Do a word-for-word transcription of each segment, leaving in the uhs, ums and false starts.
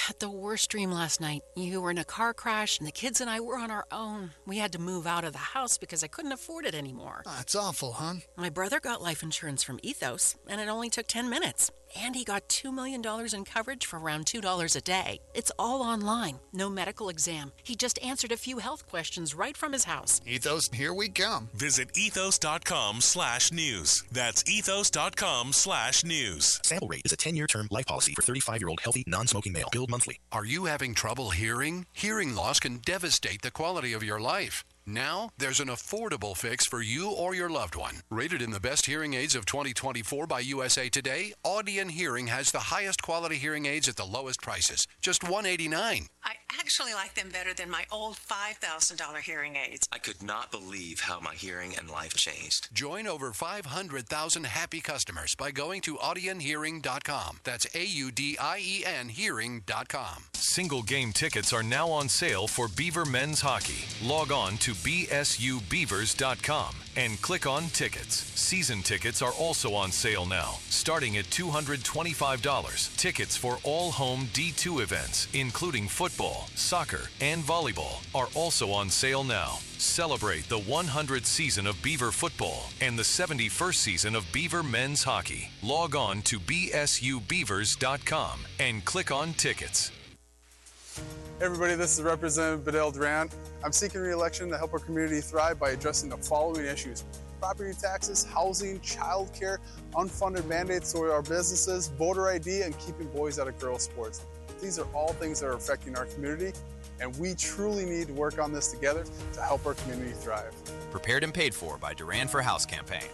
had the worst dream last night. You were in a car crash, and the kids and I were on our own. We had to move out of the house because I couldn't afford it anymore. Oh, it's awful, hon. My brother got life insurance from Ethos, and it only took ten minutes. And he got two million dollars in coverage for around two dollars a day. It's all online. No medical exam. He just answered a few health questions right from his house. Ethos, here we come. Visit ethos.com slash news. That's ethos.com slash news. Sample Rate is a ten-year term life policy for thirty-five-year-old healthy, non-smoking male. Billed monthly. Are you having trouble hearing? Hearing loss can devastate the quality of your life. Now, there's an affordable fix for you or your loved one. Rated in the best hearing aids of twenty twenty-four by U S A Today, Audion Hearing has the highest quality hearing aids at the lowest prices. Just one hundred eighty-nine dollars. I actually like them better than my old five thousand dollars hearing aids. I could not believe how my hearing and life changed. Join over five hundred thousand happy customers by going to audion hearing dot com. That's A U D I E N hearing dot com. Single game tickets are now on sale for Beaver men's hockey. Log on to b s u beavers dot com and click on tickets. Season tickets are also on sale now, starting at two hundred twenty-five dollars. Tickets for all home D two events, including football, soccer, and volleyball, are also on sale now. Celebrate the one hundredth season of Beaver football and the seventy-first season of Beaver men's hockey. Log on to b s u beavers dot com and click on tickets. Hey everybody, this is Representative Bedell Durant. I'm seeking re-election to help our community thrive by addressing the following issues: property taxes, housing, childcare, unfunded mandates to our businesses, voter I D, and keeping boys out of girls' sports. These are all things that are affecting our community, and we truly need to work on this together to help our community thrive. Prepared and paid for by Duran for House campaign.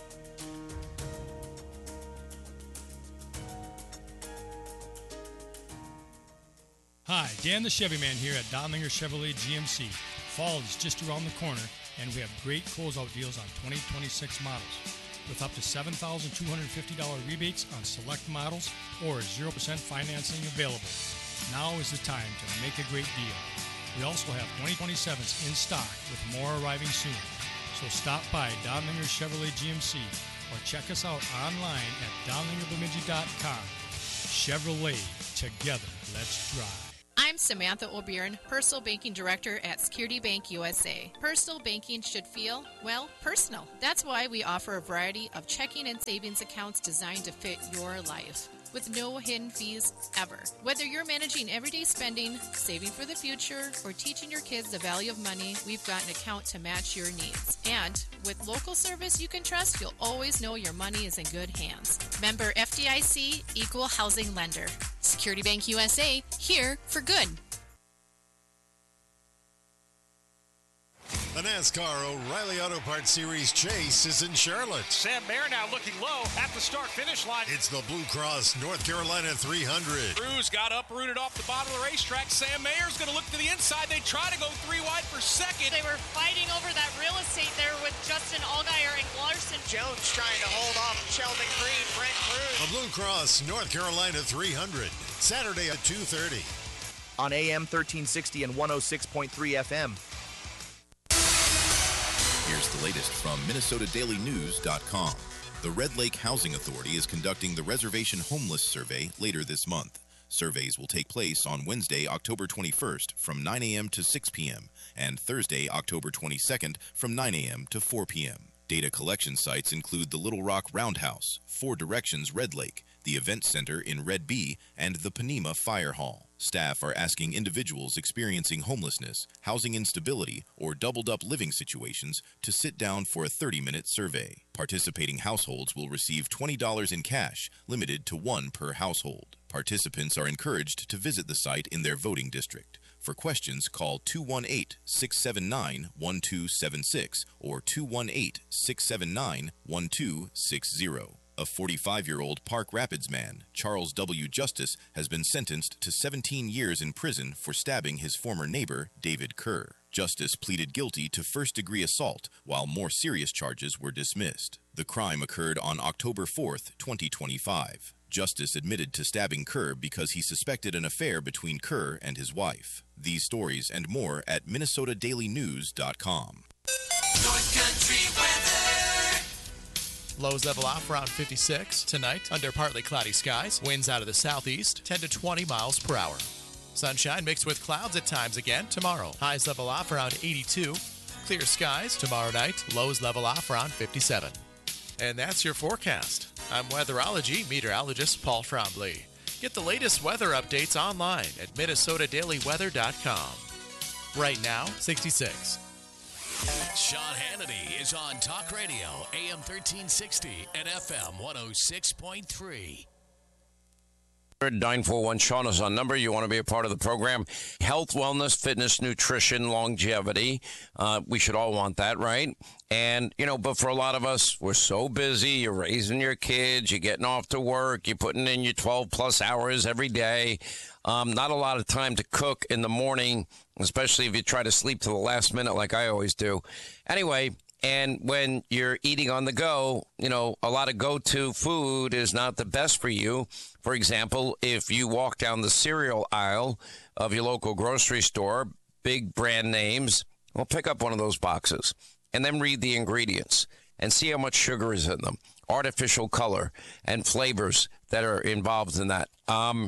Hi, Dan the Chevy Man here at Donlinger Chevrolet G M C. Fall is just around the corner, and we have great closeout deals on twenty twenty-six models, with up to seven thousand two hundred fifty dollars rebates on select models or zero percent financing available. Now is the time to make a great deal. We also have twenty twenty-sevens in stock with more arriving soon. So stop by Donlinger Chevrolet G M C or check us out online at donlinger bemidji dot com. Chevrolet, together, let's drive. I'm Samantha O'Byrne, Personal Banking Director at Security Bank U S A. Personal banking should feel, well, personal. That's why we offer a variety of checking and savings accounts designed to fit your life, with no hidden fees ever. Whether you're managing everyday spending, saving for the future, or teaching your kids the value of money, we've got an account to match your needs. And with local service you can trust, you'll always know your money is in good hands. Member F D I C, Equal Housing Lender. Security Bank U S A, here for good. The NASCAR O'Reilly Auto Parts Series chase is in Charlotte. Sam Mayer now looking low at the start-finish line. It's the Blue Cross North Carolina three hundred. Cruz got uprooted off the bottom of the racetrack. Sam Mayer's going to look to the inside. They try to go three wide for second. They were fighting over that real estate there with Justin Allgaier and Larson. Jones trying to hold off Sheldon Green, Brent Cruz. The Blue Cross North Carolina three hundred, Saturday at two thirty. On A M thirteen sixty and one oh six point three F M. Here's the latest from Minnesota Daily News dot com. The Red Lake Housing Authority is conducting the Reservation Homeless Survey later this month. Surveys will take place on Wednesday, October twenty-first from nine a.m. to six p.m. and Thursday, October twenty-second from nine a.m. to four p.m. Data collection sites include the Little Rock Roundhouse, Four Directions Red Lake, the Event Center in Red B, and the Panema Fire Hall. Staff are asking individuals experiencing homelessness, housing instability, or doubled-up living situations to sit down for a thirty-minute survey. Participating households will receive twenty dollars in cash, limited to one per household. Participants are encouraged to visit the site in their voting district. For questions, call two one eight, six seven nine, one two seven six or two one eight, six seven nine, one two six zero. A forty-five-year-old Park Rapids man, Charles W. Justice, has been sentenced to seventeen years in prison for stabbing his former neighbor, David Kerr. Justice pleaded guilty to first-degree assault, while more serious charges were dismissed. The crime occurred on October fourth, twenty twenty-five. Justice admitted to stabbing Kerr because he suspected an affair between Kerr and his wife. These stories and more at Minnesota Daily News dot com. North Country weather. Lows level off around fifty-six tonight under partly cloudy skies. Winds out of the southeast, ten to twenty miles per hour. Sunshine mixed with clouds at times again tomorrow. Highs level off around eighty-two. Clear skies tomorrow night. Lows level off around fifty-seven. And that's your forecast. I'm weatherology meteorologist Paul Trombley. Get the latest weather updates online at Minnesota Daily Weather dot com. Right now, sixty-six. Sean Hannity is on Talk Radio, A M thirteen sixty and F M one oh six point three. nine four one Sean is on number. You want to be a part of the program. Health, wellness, fitness, nutrition, longevity. Uh, we should all want that, right? And, you know, but for a lot of us, we're so busy. You're raising your kids. You're getting off to work. You're putting in your twelve plus hours every day. Um, not a lot of time to cook in the morning, especially if you try to sleep to the last minute like I always do. Anyway, and when you're eating on the go, you know, a lot of go-to food is not the best for you. For example, if you walk down the cereal aisle of your local grocery store, big brand names, well, pick up one of those boxes and then read the ingredients and see how much sugar is in them, artificial color and flavors that are involved in that. Um,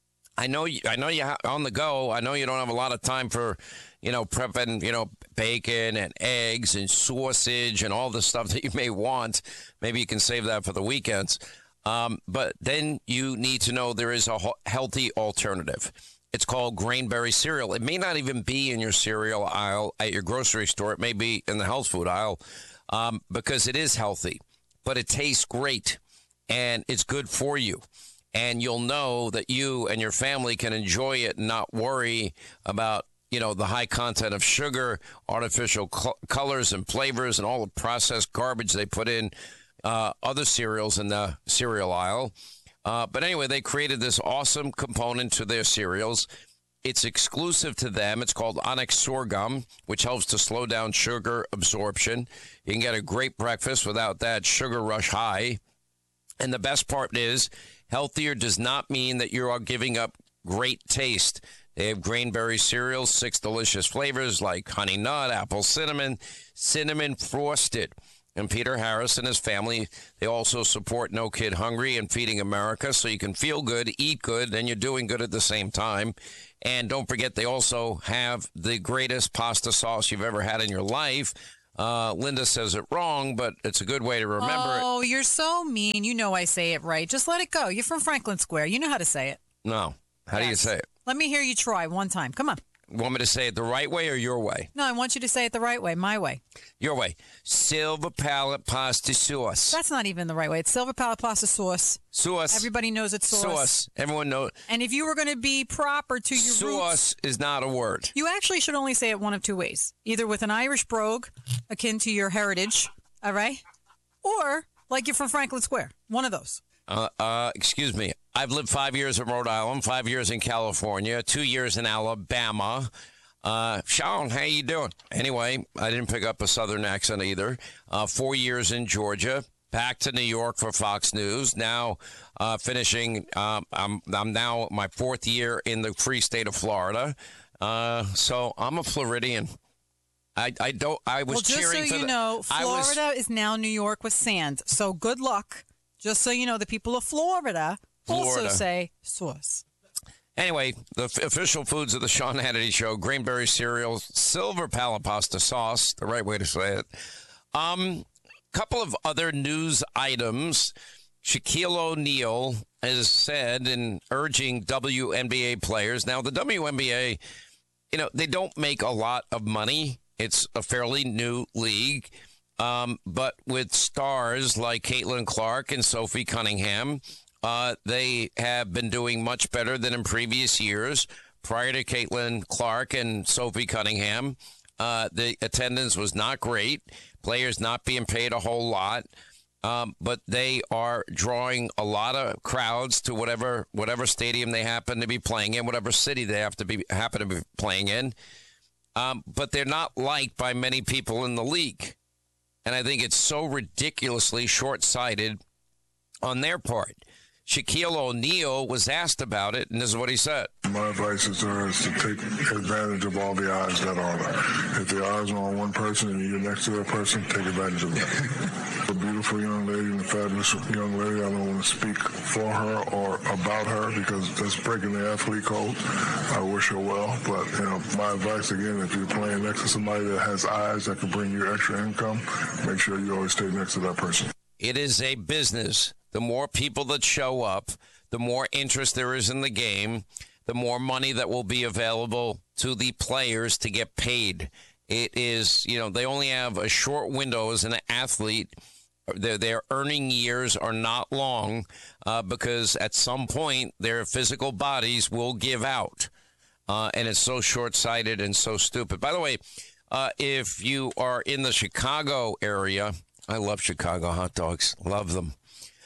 I know you, I know you ha- on the go. I know you don't have a lot of time for, you know, prepping, you know, bacon and eggs and sausage and all the stuff that you may want. Maybe you can save that for the weekends. Um, but then you need to know there is a ho- healthy alternative. It's called Grainberry cereal. It may not even be in your cereal aisle at your grocery store. It may be in the health food aisle um, because it is healthy, but it tastes great and it's good for you. And you'll know that you and your family can enjoy it and not worry about, you know, the high content of sugar, artificial co- colors and flavors, and all the processed garbage they put in uh, other cereals in the cereal aisle. Uh, but anyway, they created this awesome component to their cereals. It's exclusive to them. It's called Onyx Sorghum, which helps to slow down sugar absorption. You can get a great breakfast without that sugar rush high. And the best part is, healthier does not mean that you are giving up great taste. They have Grainberry cereals, six delicious flavors like honey nut, apple cinnamon, cinnamon frosted. And Peter Harris and his family, they also support No Kid Hungry and Feeding America, so you can feel good, eat good, and you're doing good at the same time. And don't forget, they also have the greatest pasta sauce you've ever had in your life. Uh, Linda says it wrong, but it's a good way to remember it. Oh, you're so mean. You know I say it right. Just let it go. You're from Franklin Square. You know how to say it. No. How yes. do you say it? Let me hear you try one time. Come on. Want me to say it the right way or your way? No, I want you to say it the right way, my way. Your way. Silver Palate Pasta Sauce. That's not even the right way. It's Silver Palate Pasta Sauce. Sauce. Everybody knows it's sauce. Sauce. Everyone knows. And if you were going to be proper to your sauce roots, is not a word. You actually should only say it one of two ways. Either with an Irish brogue, akin to your heritage, all right? Or like you're from Franklin Square. One of those. Uh, uh, excuse me. I've lived five years in Rhode Island, five years in California, two years in Alabama. Uh, Sean, how you doing? Anyway, I didn't pick up a Southern accent either. Uh, four years in Georgia, back to New York for Fox News. Now uh, finishing, um, I'm, I'm now my fourth year in the free state of Florida. Uh, so I'm a Floridian. I, I don't. I was well, just cheering so for you the, know, Florida was, is now New York with sand. So good luck. Just so you know, the people of Florida, Florida. also say sauce. Anyway, the f- official foods of the Sean Hannity Show: Grainberry cereal, Silver Palate Pasta Sauce, the right way to say it. Um, couple of other news items. Shaquille O'Neal has said in urging W N B A players. Now, the W N B A, you know, they don't make a lot of money. It's a fairly new league. Um, but with stars like Caitlin Clark and Sophie Cunningham, uh, they have been doing much better than in previous years. Prior to Caitlin Clark and Sophie Cunningham, uh, the attendance was not great. Players not being paid a whole lot. Um, but they are drawing a lot of crowds to whatever whatever stadium they happen to be playing in, whatever city they have to be happen to be playing in. Um, but they're not liked by many people in the league. And I think it's so ridiculously short-sighted on their part. Shaquille O'Neal was asked about it, and this is what he said. My advice is to, is to take advantage of all the eyes that are there. If the eyes are on one person and you're next to that person, take advantage of that. a beautiful young lady and a fabulous young lady. I don't want to speak for her or about her because that's breaking the athlete code. I wish her well, but you know, my advice again, if you're playing next to somebody that has eyes that can bring you extra income, make sure you always stay next to that person. It is a business. The more people that show up, the more interest there is in the game, the more money that will be available to the players to get paid. It is, you know, they only have a short window as an athlete. Their, their earning years are not long uh, because at some point their physical bodies will give out. Uh, and it's so short-sighted and so stupid. By the way, uh, if you are in the Chicago area, I love Chicago hot dogs. Love them.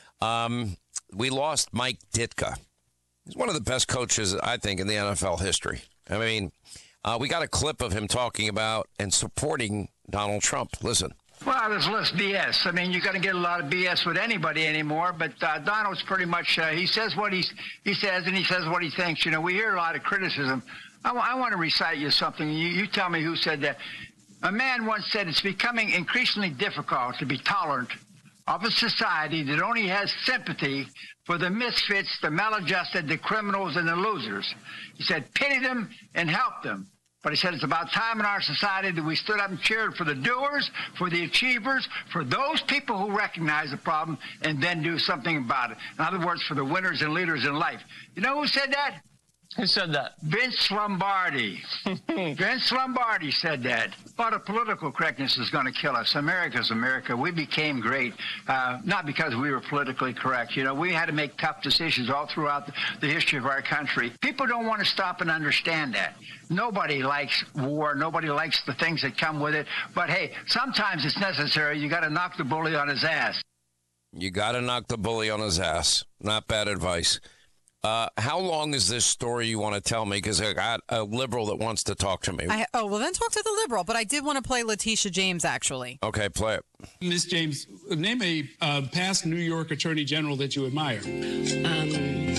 Um, we lost Mike Ditka. He's one of the best coaches, I think, in the N F L history. I mean, uh, we got a clip of him talking about and supporting Donald Trump. Listen. Well, there's less B S. I mean, you're going to get a lot of B S with anybody anymore, but uh, Donald's pretty much, uh, he says what he's, he says and he says what he thinks. You know, we hear a lot of criticism. I, w- I want to recite you something. You, you tell me who said that. A man once said it's becoming increasingly difficult to be tolerant of a society that only has sympathy for the misfits, the maladjusted, the criminals, and the losers. He said, pity them and help them. But he said it's about time in our society that we stood up and cheered for the doers, for the achievers, for those people who recognize the problem and then do something about it. In other words, for the winners and leaders in life. You know who said that? Who said that? Vince Lombardi. Vince Lombardi said that. But a political correctness is going to kill us. America's America. We became great, uh, not because we were politically correct. You know, we had to make tough decisions all throughout the, the history of our country. People don't want to stop and understand that. Nobody likes war. Nobody likes the things that come with it. But, hey, sometimes it's necessary. You got to knock the bully on his ass. You got to knock the bully on his ass. Not bad advice. Uh, how long is this story you want to tell me? Because I got a liberal that wants to talk to me. I, oh, well, then talk to the liberal. But I did want to play Letitia James, actually. Okay, play it. Miz James, name a uh, past New York Attorney General that you admire. Um,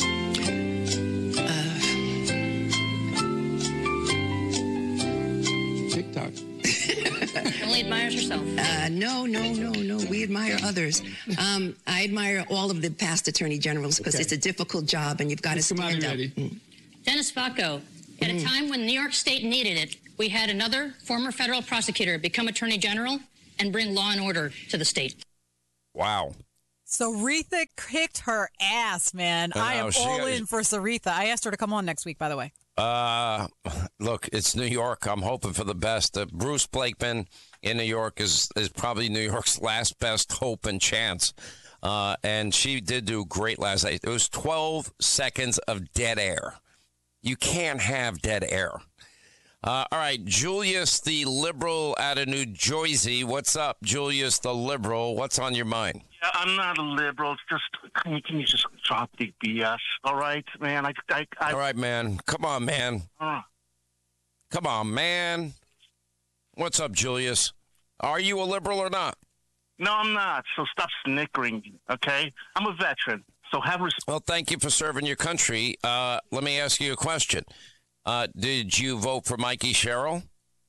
uh, TikTok. Only admires herself. Uh, no, no, no, no. We admire others. Um, I admire all of the past attorney generals because okay. It's a difficult job and you've got to stand up. Mm. Dennis Bacco, at mm. a time when New York State needed it, we had another former federal prosecutor become attorney general and bring law and order to the state. Wow. Saritha kicked her ass, man. I, I am all got, in for Saritha. I asked her to come on next week, by the way. Uh, look, it's New York. I'm hoping for the best. Uh, Bruce Blakeman in New York is, is probably New York's last best hope and chance. Uh, and she did do great last night. It was twelve seconds of dead air. You can't have dead air. Uh, all right, Julius the liberal out of New Jersey. What's up, Julius the liberal? What's on your mind? Yeah, I'm not a liberal. It's just, can you, can you just drop the B S? All right, man. I, I, I... All right, man. Come on, man. Uh. Come on, man. What's up, Julius? Are you a liberal or not? No, I'm not. So stop snickering, okay? I'm a veteran, so have respect. Well, thank you for serving your country. Uh, let me ask you a question. Uh, did you vote for Mikey Sherrill?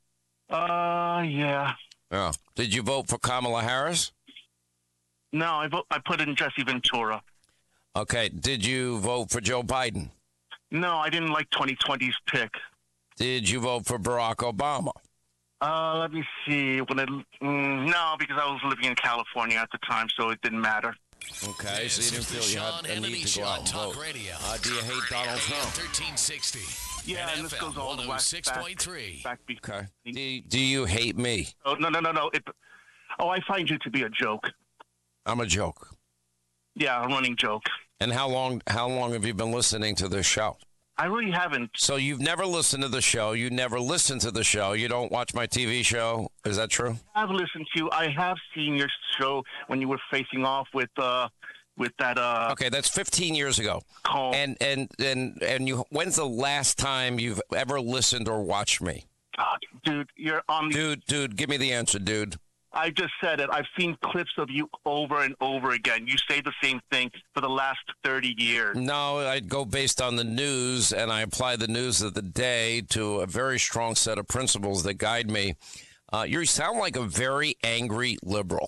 Uh, yeah. Oh. Did you vote for Kamala Harris? No, I vote, I put in Jesse Ventura. Okay. Did you vote for Joe Biden? No, I didn't like twenty twenty's pick. Did you vote for Barack Obama? Uh, let me see. When I, mm, no, because I was living in California at the time, so it didn't matter. Okay, so you didn't feel you had a need to go out and vote. Uh, do you hate Donald Trump? thirteen sixty. Yeah, and this goes all the way six point three. Back, back okay. Do, do you hate me? Oh, no, no, no, no. It, oh, I find you to be a joke. I'm a joke. Yeah, a running joke. And how long how long have you been listening to this show? I really haven't. So you've never listened to the show. You never listened to the show. You don't watch my T V show. Is that true? I've listened to you. I have seen your show when you were facing off with uh with that uh Okay, that's fifteen years ago. Call. And and and and you when's the last time you've ever listened or watched me? Oh, dude, you're on the Dude, dude, give me the answer, dude. I just said it. I've seen clips of you over and over again. You say the same thing for the last thirty years. No, I go based on the news, and I apply the news of the day to a very strong set of principles that guide me. Uh, you sound like a very angry liberal.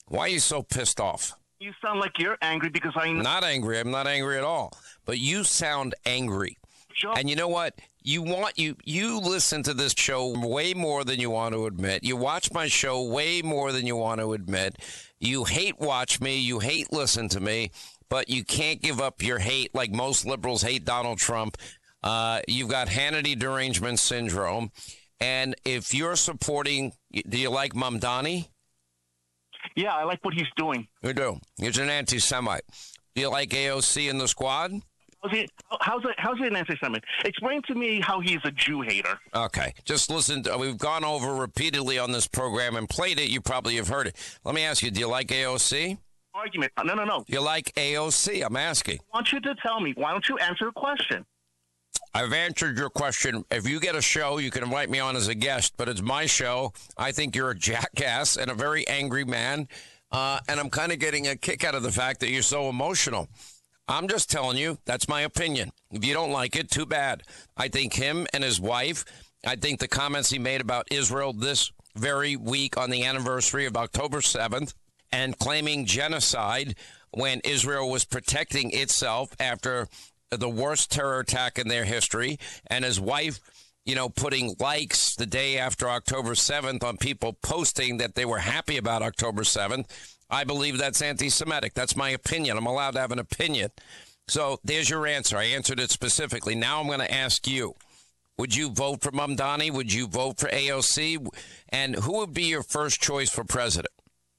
Why are you so pissed off? You sound like you're angry because I know. Not angry. I'm not angry at all. But you sound angry. Sure. And you know what? You want you you listen to this show way more than you want to admit. You watch my show way more than you want to admit. You hate watch me. You hate listen to me. But you can't give up your hate like most liberals hate Donald Trump. Uh, you've got Hannity derangement syndrome. And if you're supporting, do you like Mamdani? Yeah, I like what he's doing. You do. He's an anti-Semite. Do you like A O C in the squad? How's he, how's it, how's it an anti-Semite? Explain to me how he's a Jew hater. Okay. Just listen. To, we've gone over repeatedly on this program and played it. You probably have heard it. Let me ask you, do you like A O C? Argument. No, no, no. You like A O C? I'm asking. I want you to tell me. Why don't you answer a question? I've answered your question. If you get a show, you can invite me on as a guest, but it's my show. I think you're a jackass and a very angry man, uh, and I'm kind of getting a kick out of the fact that you're so emotional. I'm just telling you, that's my opinion. If you don't like it, too bad. I think him and his wife, I think the comments he made about Israel this very week on the anniversary of October seventh and claiming genocide when Israel was protecting itself after the worst terror attack in their history, and his wife, you know, putting likes the day after October seventh on people posting that they were happy about October seventh. I believe that's anti-Semitic. That's my opinion. I'm allowed to have an opinion. So there's your answer. I answered it specifically. Now I'm going to ask you, would you vote for Mamdani? Would you vote for A O C? And who would be your first choice for president?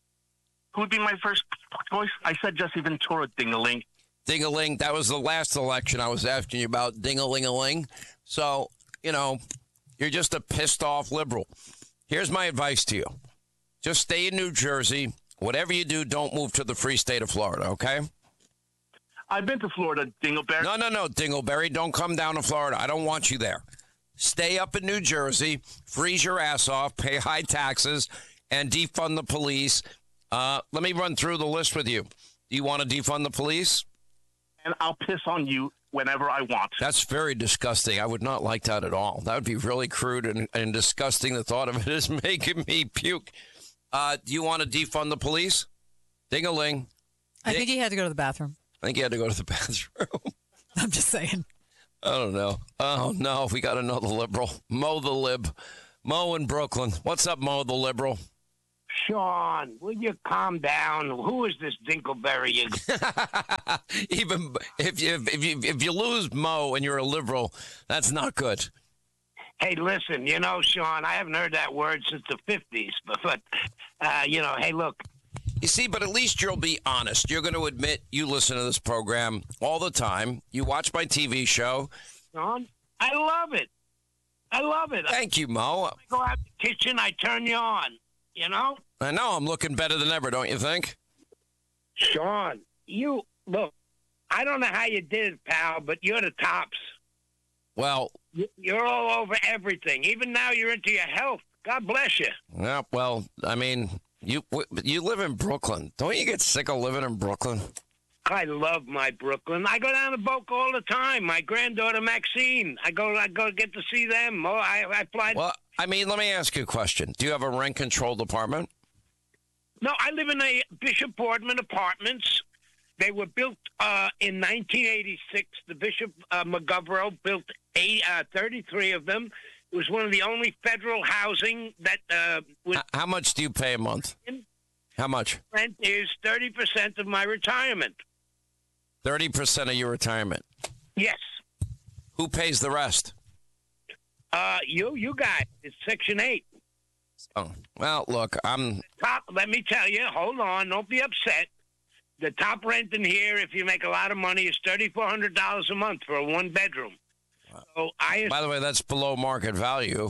Who would be my first choice? I said Jesse Ventura, ding-a-ling. Ding-a-ling. That was the last election I was asking you about, ding-a-ling-a-ling. So, you know, you're just a pissed-off liberal. Here's my advice to you. Just stay in New Jersey. Whatever you do, don't move to the free state of Florida, okay? I've been to Florida, Dingleberry. No, no, no, Dingleberry. Don't come down to Florida. I don't want you there. Stay up in New Jersey, freeze your ass off, pay high taxes, and defund the police. Uh, let me run through the list with you. Do you want to defund the police? And I'll piss on you whenever I want. That's very disgusting. I would not like that at all. That would be really crude and, and disgusting. The thought of it is making me puke. Uh, do you want to defund the police? Ding-a-ling. I think he had to go to the bathroom. I think he had to go to the bathroom. I'm just saying. I don't know. Oh, no. We got another liberal. Mo the lib. Mo in Brooklyn. What's up, Mo the liberal? Sean, will you calm down? Who is this Dingleberry? Even if you, if you if you lose Mo and you're a liberal, that's not good. Hey, listen, you know, Sean, I haven't heard that word since the fifties, but, but uh, you know, hey, look. You see, but at least you'll be honest. You're going to admit you listen to this program all the time. You watch my T V show. Sean, I love it. I love it. Thank you, Mo. I go out the kitchen, I turn you on, you know? I know. I'm looking better than ever, don't you think? Sean, you, look, I don't know how you did it, pal, but you're the tops. Well, you're all over everything. Even now you're into your health. God bless you. Yeah, well, I mean, you you live in Brooklyn. Don't you get sick of living in Brooklyn? I love my Brooklyn. I go down to Boca all the time. My granddaughter Maxine. I go I go get to see them. Oh, I, I fly. Well, I mean, let me ask you a question. Do you have a rent-controlled apartment? No, I live in a Bishop Boardman Apartments. They were built uh, in nineteen eighty-six. The Bishop uh, McGovern built eight, uh, thirty-three of them. It was one of the only federal housing that uh, was. How much do you pay a month? How much? Rent is thirty percent of my retirement. thirty percent of your retirement? Yes. Who pays the rest? Uh, you, you guys. It's Section eight. Oh, well, look, I'm... Top, let me tell you, hold on, don't be upset. The top rent in here, if you make a lot of money, is thirty-four hundred dollars a month for a one-bedroom. So I, By the way, that's below market value.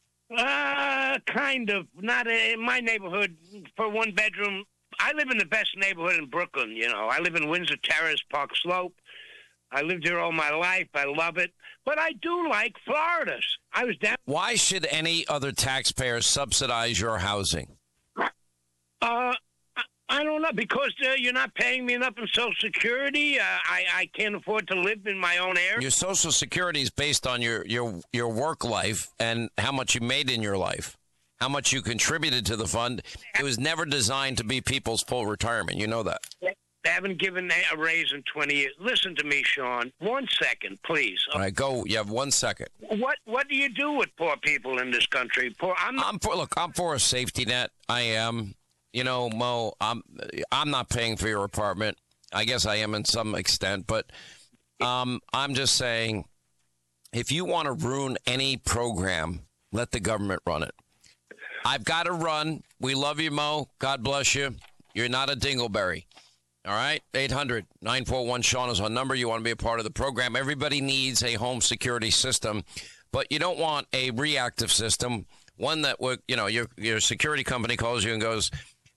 Uh, kind of. Not a, in my neighborhood for one bedroom. I live in the best neighborhood in Brooklyn, you know. I live in Windsor Terrace, Park Slope. I lived here all my life. I love it. But I do like Florida's. I was down. Why should any other taxpayer subsidize your housing? Uh, I don't know, because uh, you're not paying me enough in Social Security. Uh, I, I can't afford to live in my own area. Your Social Security is based on your, your, your work life and how much you made in your life. how much you contributed to the fund. It was never designed to be people's full retirement. You know that. They haven't given a raise in twenty years. Listen to me, Sean. One second, please. All right, go. You have one second. What What do you do with poor people in this country? Poor. I'm. Not- I'm for. Look, I'm for a safety net. I am. You know, Mo. I'm. I'm not paying for your apartment. I guess I am in some extent, but um, I'm just saying, if you want to ruin any program, let the government run it. I've got to run. We love you, Mo. God bless you. You're not a dingleberry. All right, eight hundred, nine four one, Sean is our number. You want to be a part of the program. Everybody needs a home security system, but you don't want a reactive system, one that would, you know, your your security company calls you and goes,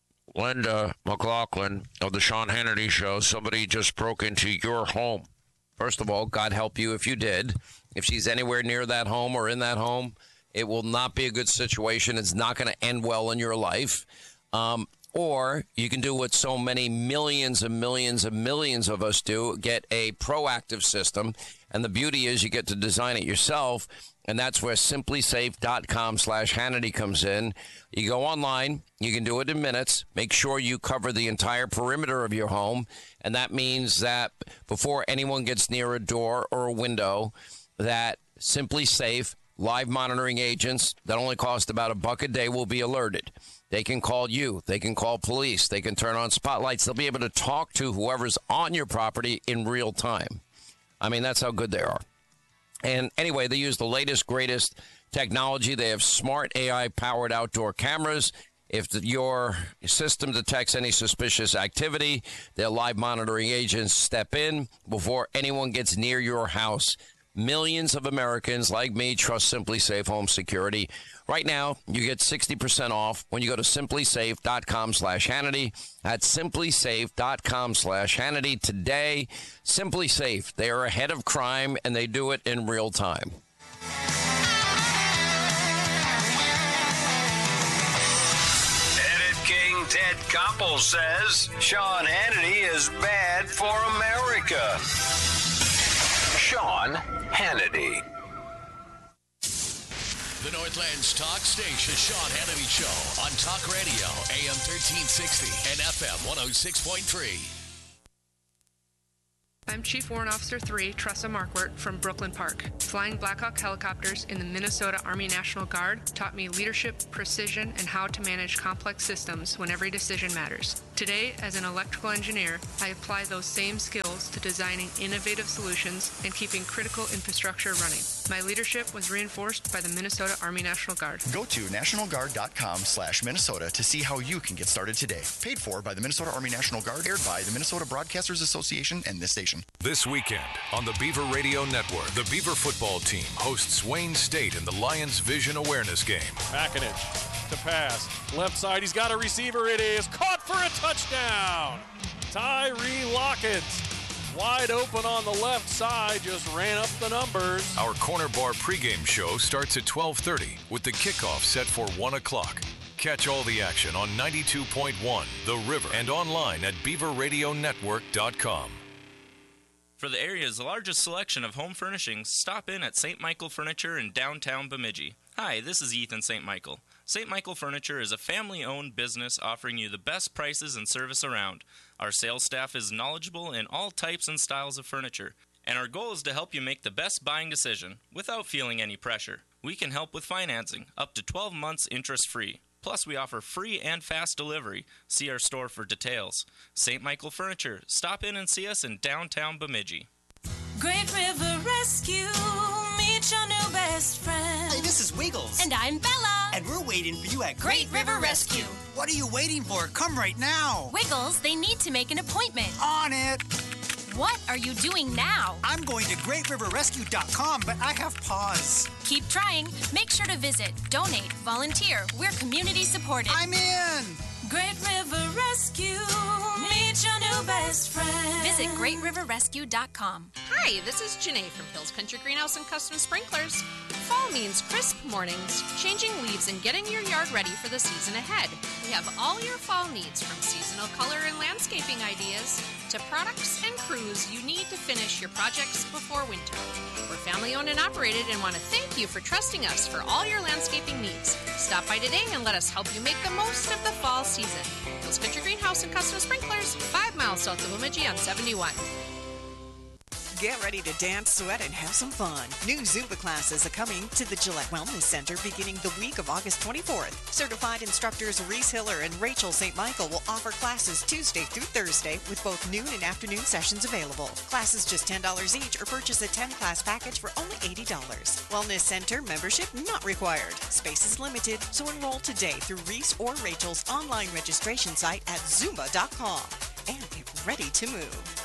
Linda McLaughlin of the Sean Hannity Show, somebody just broke into your home. First of all, God help you if you did. If she's anywhere near that home or in that home, it will not be a good situation. It's not going to end well in your life. Um Or you can do what so many millions and millions and millions of us do, get a proactive system. And the beauty is you get to design it yourself. And that's where simplysafe.com slash Hannity comes in. You go online. You can do it in minutes. Make sure you cover the entire perimeter of your home. And that means that before anyone gets near a door or a window, that SimpliSafe live monitoring agents that only cost about a buck a day will be alerted. They can call you. They can call police. They can turn on spotlights. They'll be able to talk to whoever's on your property in real time. I mean, that's how good they are. And anyway, they use the latest, greatest technology. They have smart A I-powered outdoor cameras. If the, your system detects any suspicious activity, their live monitoring agents step in before anyone gets near your house. Millions of Americans like me trust SimpliSafe Home Security. Right now, you get sixty percent off when you go to simplysafe.com slash Hannity. That's simplysafe.com slash Hannity today. SimpliSafe, they are ahead of crime, and they do it in real time. Edit King Ted Koppel says Sean Hannity is bad for America. Sean Hannity. The Northland's talk station, Sean Hannity Show, on Talk Radio, A M thirteen sixty and F M one oh six point three. I'm Chief Warrant Officer three, Tressa Markwart from Brooklyn Park. Flying Black Hawk helicopters in the Minnesota Army National Guard taught me leadership, precision, and how to manage complex systems when every decision matters. Today, as an electrical engineer, I apply those same skills to designing innovative solutions and keeping critical infrastructure running. My leadership was reinforced by the Minnesota Army National Guard. Go to nationalguard.com slash Minnesota to see how you can get started today. Paid for by the Minnesota Army National Guard, aired by the Minnesota Broadcasters Association and this station. This weekend on the Beaver Radio Network, the Beaver football team hosts Wayne State in the Lions Vision Awareness Game. McInich to pass. Left side, he's got a receiver. It is caught for a touchdown. Tyree Lockett, wide open on the left side, just ran up the numbers. Our Corner Bar pregame show starts at twelve thirty with the kickoff set for one o'clock. Catch all the action on ninety-two point one The River and online at beaver radio network dot com. For the area's largest selection of home furnishings, stop in at Saint Michael Furniture in downtown Bemidji. Hi, this is Ethan Saint Michael. Saint Michael Furniture is a family-owned business offering you the best prices and service around. Our sales staff is knowledgeable in all types and styles of furniture, and our goal is to help you make the best buying decision without feeling any pressure. We can help with financing, up to twelve months interest-free. Plus, we offer free and fast delivery. See our store for details. Saint Michael Furniture. Stop in and see us in downtown Bemidji. Great River Rescue, meet your new best friend. Hey, this is Wiggles. And I'm Bella. And we're waiting for you at Great River Rescue. What are you waiting for? Come right now. Wiggles, they need to make an appointment. On it. What are you doing now? I'm going to great river rescue dot com, but I have pause. Keep trying. Make sure to visit, donate, volunteer. We're community supported. I'm in. Great River Rescue, meet your new best friend. Visit great river rescue dot com. Hi, this is Janae from Hills Country Greenhouse and Custom Sprinklers. Fall means crisp mornings, changing leaves, and getting your yard ready for the season ahead. We have all your fall needs, from seasonal color and landscaping ideas to products and crews you need to finish your projects before winter. We're family family owned and operated and want to thank you for trusting us for all your landscaping needs. Stop by today and let us help you make the most of the fall season. Hills Country Greenhouse and Custom Sprinklers, five miles south of Bemidji on seventy-one. Get ready to dance, sweat, and have some fun. New Zumba classes are coming to the Gillette Wellness Center beginning the week of August twenty-fourth. Certified instructors Reese Hiller and Rachel Saint Michael will offer classes Tuesday through Thursday with both noon and afternoon sessions available. Classes just ten dollars each or purchase a ten-class package for only eighty dollars. Wellness Center membership not required. Space is limited, so enroll today through Reese or Rachel's online registration site at zumba dot com and get ready to move.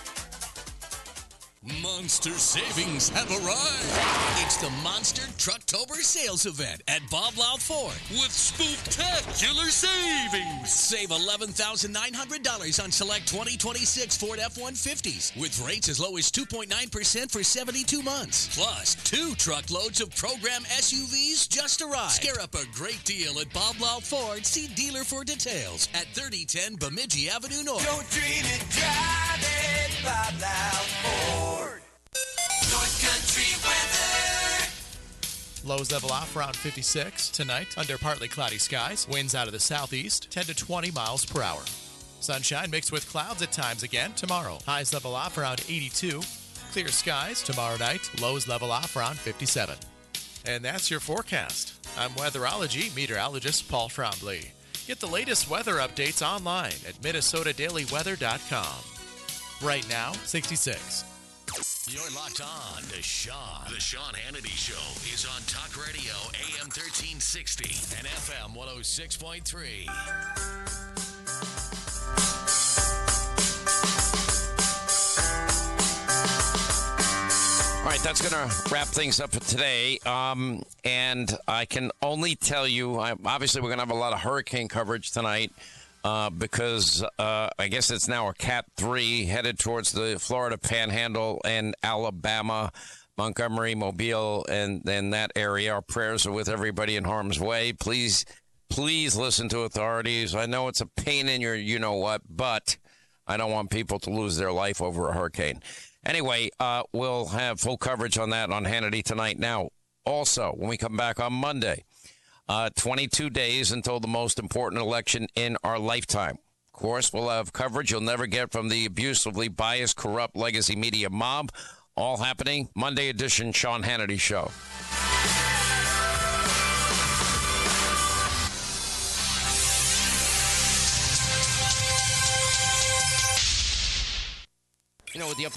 Monster savings have arrived. It's the Monster Trucktober sales event at Bob Louth Ford with spooktacular savings. Save eleven thousand nine hundred dollars on select twenty twenty-six Ford F one fifties with rates as low as two point nine percent for seventy-two months. Plus, two truckloads of program S U Vs just arrived. Scare up a great deal at Bob Louth Ford. See dealer for details at thirty ten Bemidji Avenue North. Don't dream it, drive it, Bob Louth Ford. North Country weather. Lows level off around fifty-six tonight under partly cloudy skies. Winds out of the southeast, ten to twenty miles per hour. Sunshine mixed with clouds at times again tomorrow. Highs level off around eighty-two. Clear skies tomorrow night. Lows level off around fifty-seven. And that's your forecast. I'm weatherology meteorologist Paul Trombley. Get the latest weather updates online at minnesota daily weather dot com. Right now, sixty-six. You're locked on to Sean. The Sean Hannity Show is on Talk Radio A M thirteen sixty and F M one oh six point three. All right, that's going to wrap things up for today. Um, and I can only tell you, I, obviously, we're going to have a lot of hurricane coverage tonight. Uh, because uh, I guess it's now a Cat three headed towards the Florida Panhandle and Alabama, Montgomery, Mobile, and, and that area. Our prayers are with everybody in harm's way. Please, please listen to authorities. I know it's a pain in your you-know-what, but I don't want people to lose their life over a hurricane. Anyway, uh, we'll have full coverage on that on Hannity tonight. Now, also, when we come back on Monday, Uh, twenty-two days until the most important election in our lifetime. Of course, we'll have coverage you'll never get from the abusively biased, corrupt legacy media mob. All happening Monday edition Sean Hannity Show. You know, with the